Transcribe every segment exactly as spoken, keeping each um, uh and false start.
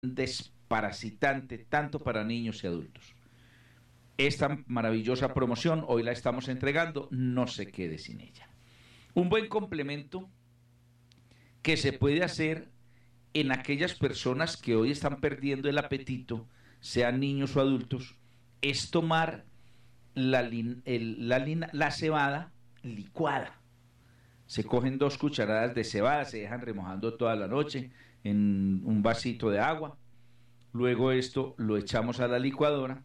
desparasitante tanto para niños y adultos. Esta maravillosa promoción hoy la estamos entregando, no se quede sin ella. Un buen complemento que se puede hacer en aquellas personas que hoy están perdiendo el apetito, sean niños o adultos, es tomar la, lin, el, la, lin, la cebada licuada. Se cogen dos cucharadas de cebada, se dejan remojando toda la noche en un vasito de agua. Luego esto lo echamos a la licuadora,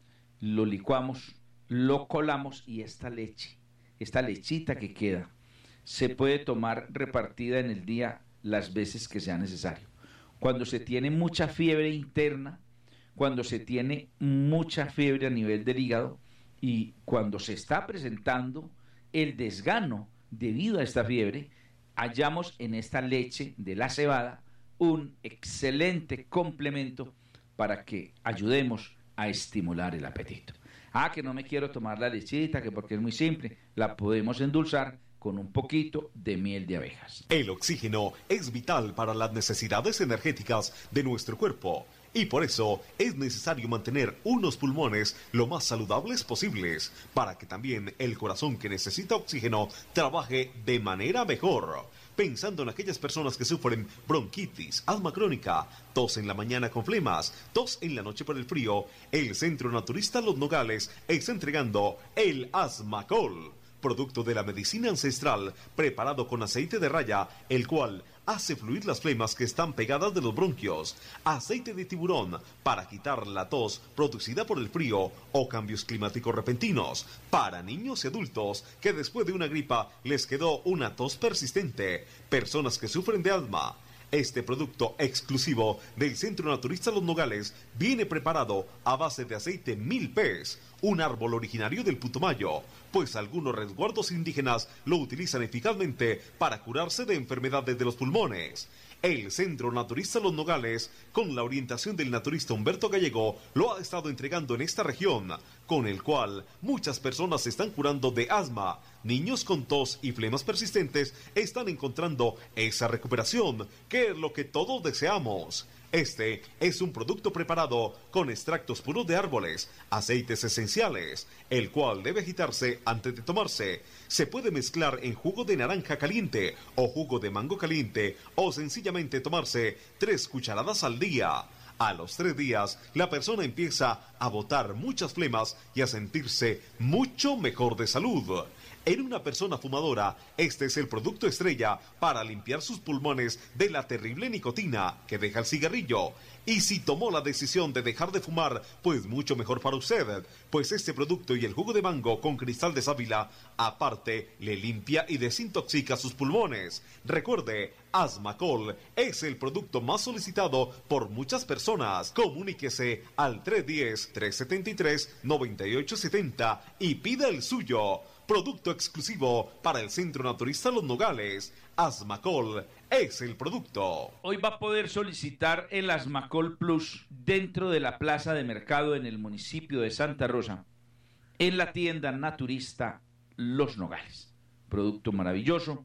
lo licuamos, lo colamos y esta leche, esta lechita que queda, se puede tomar repartida en el día las veces que sea necesario. Cuando se tiene mucha fiebre interna, cuando se tiene mucha fiebre a nivel del hígado y cuando se está presentando el desgano debido a esta fiebre, hallamos en esta leche de la cebada un excelente complemento para que ayudemos a estimular el apetito. Ah, que no me quiero tomar la lechita, que porque es muy simple, la podemos endulzar con un poquito de miel de abejas. El oxígeno es vital para las necesidades energéticas de nuestro cuerpo y por eso es necesario mantener unos pulmones lo más saludables posibles para que también el corazón que necesita oxígeno trabaje de manera mejor. Pensando en aquellas personas que sufren bronquitis, asma crónica, tos en la mañana con flemas, tos en la noche por el frío, el Centro Naturista Los Nogales está entregando el Asmacol, producto de la medicina ancestral preparado con aceite de raya, el cual hace fluir las flemas que están pegadas de los bronquios, aceite de tiburón para quitar la tos producida por el frío o cambios climáticos repentinos, para niños y adultos que después de una gripa les quedó una tos persistente, personas que sufren de asma. Este producto exclusivo del Centro Naturista Los Nogales viene preparado a base de aceite milpés, un árbol originario del Putumayo, pues algunos resguardos indígenas lo utilizan eficazmente para curarse de enfermedades de los pulmones. El Centro Naturista Los Nogales, con la orientación del naturista Humberto Gallego, lo ha estado entregando en esta región, con el cual muchas personas se están curando de asma. Niños con tos y flemas persistentes están encontrando esa recuperación, que es lo que todos deseamos. Este es un producto preparado con extractos puros de árboles, aceites esenciales, el cual debe agitarse antes de tomarse. Se puede mezclar en jugo de naranja caliente o jugo de mango caliente o sencillamente tomarse tres cucharadas al día. A los tres días, la persona empieza a botar muchas flemas y a sentirse mucho mejor de salud. En una persona fumadora, este es el producto estrella para limpiar sus pulmones de la terrible nicotina que deja el cigarrillo. Y si tomó la decisión de dejar de fumar, pues mucho mejor para usted, pues este producto y el jugo de mango con cristal de sábila, aparte, le limpia y desintoxica sus pulmones. Recuerde, Asmacol es el producto más solicitado por muchas personas. Comuníquese al tres uno cero, tres siete tres, nueve ocho siete cero y pida el suyo. Producto exclusivo para el Centro Naturista Los Nogales. Asmacol es el producto. Hoy va a poder solicitar el Asmacol Plus dentro de la plaza de mercado en el municipio de Santa Rosa, en la tienda naturista Los Nogales. Producto maravilloso,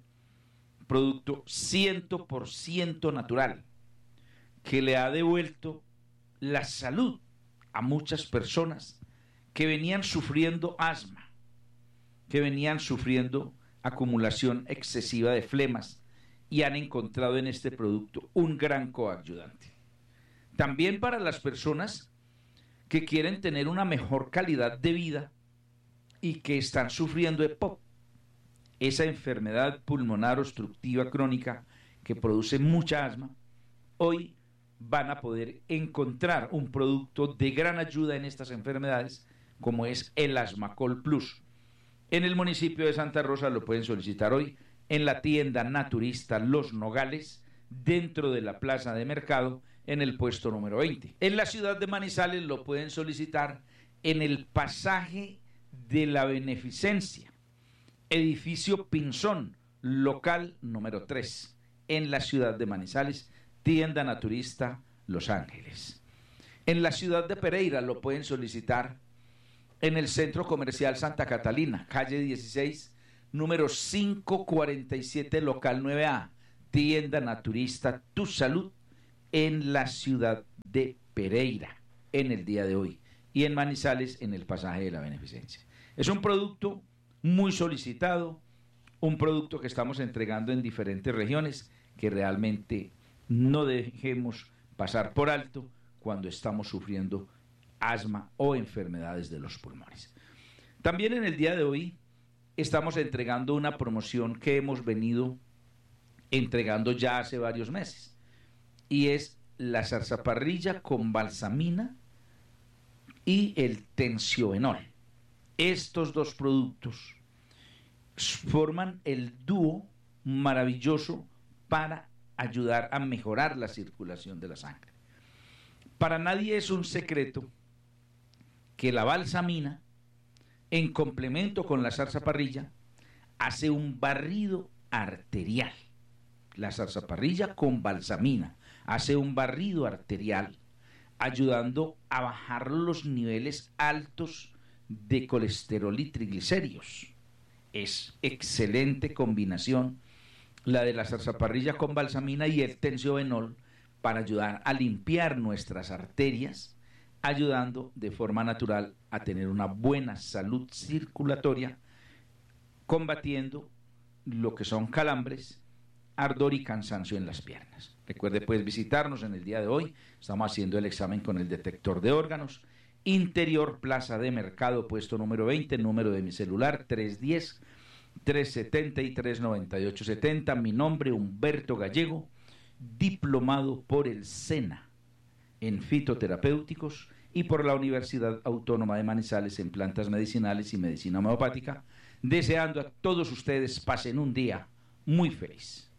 producto cien por ciento natural, que le ha devuelto la salud a muchas personas que venían sufriendo asma, que venían sufriendo acumulación excesiva de flemas y han encontrado en este producto un gran coayudante. También para las personas que quieren tener una mejor calidad de vida y que están sufriendo de P O P, esa enfermedad pulmonar obstructiva crónica que produce mucha asma, hoy van a poder encontrar un producto de gran ayuda en estas enfermedades como es el Asmacol Plus. En el municipio de Santa Rosa lo pueden solicitar hoy en la tienda naturista Los Nogales, dentro de la plaza de mercado, en el puesto número veinte. En la ciudad de Manizales lo pueden solicitar en el pasaje de la Beneficencia, edificio Pinzón, local número tres, en la ciudad de Manizales, tienda naturista Los Ángeles. En la ciudad de Pereira lo pueden solicitar en el Centro Comercial Santa Catalina, calle dieciséis, número quinientos cuarenta y siete, local nueve A, tienda naturista Tu Salud, en la ciudad de Pereira en el día de hoy y en Manizales en el pasaje de la Beneficencia. Es un producto muy solicitado, un producto que estamos entregando en diferentes regiones que realmente no dejemos pasar por alto cuando estamos sufriendo asma o enfermedades de los pulmones. También en el día de hoy estamos entregando una promoción que hemos venido entregando ya hace varios meses y es la zarzaparrilla con balsamina y el tensiobenol. Estos dos productos forman el dúo maravilloso para ayudar a mejorar la circulación de la sangre. Para nadie es un secreto que la balsamina, en complemento con la zarzaparrilla, hace un barrido arterial. La zarzaparrilla con balsamina hace un barrido arterial, ayudando a bajar los niveles altos de colesterol y triglicéridos. Es excelente combinación la de la zarzaparrilla con balsamina y el tensiobenol para ayudar a limpiar nuestras arterias, ayudando de forma natural a tener una buena salud circulatoria, combatiendo lo que son calambres, ardor y cansancio en las piernas. Recuerde, puedes visitarnos en el día de hoy. Estamos haciendo el examen con el detector de órganos. Interior, Plaza de Mercado, puesto número veinte, número de mi celular tres uno cero, tres siete tres, nueve ocho siete cero. Mi nombre, Humberto Gallego, diplomado por el SENA en fitoterapéuticos y por la Universidad Autónoma de Manizales en plantas medicinales y medicina homeopática, deseando a todos ustedes pasen un día muy feliz.